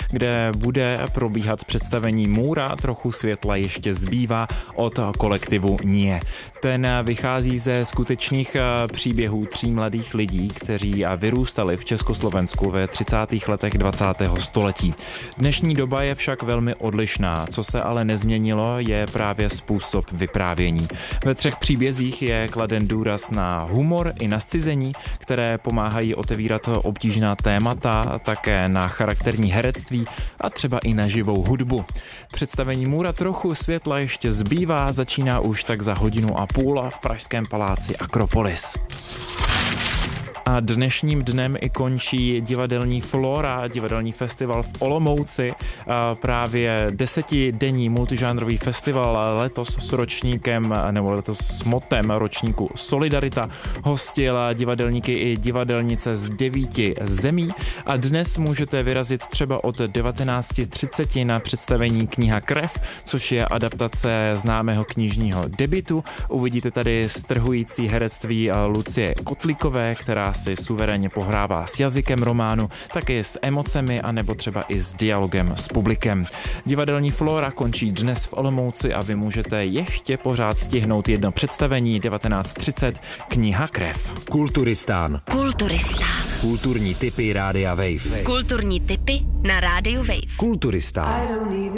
kde bude probíhat představení Můra trochu světla ještě zbývá od kolektivu Nie. Ten vychází ze skutečných příběhů 3 mladých lidí, kteří vyrůstali v Československu ve 30. letech 20. století. Dnešní doba je však velmi odlišná, co se ale nezměnilo, je právě způsob vyprávění. Ve 3 příbězích je kladen důraz na humor i na zcizení, které pomáhají otevírat obtížná témata, také na charakterní herectví a třeba i na živou hudbu. Představení Můra trochu světla ještě zbývá, začíná už tak za 1,5 hodiny v pražském paláci Akropolis. A dnešním dnem i končí divadelní Flora, divadelní festival v Olomouci. Právě 10denní multižánrový festival letos s motem ročníku Solidarita hostil divadelníky i divadelnice z 9 zemí a dnes můžete vyrazit třeba od 19:30 na představení Kniha Krev, což je adaptace známého knižního debutu. Uvidíte tady strhující herectví Lucie Kotlíkové, která si suverénně pohrává s jazykem románu, také s emocemi a nebo třeba i s dialogem s publikem. Divadelní Flora končí dnes v Olomouci a vy můžete ještě pořád stihnout jedno představení 19:30 Kniha Krev. Kulturistán. Kulturní tipy Rádia Wave. Kulturní tipy na Rádiu Wave. Kulturistán.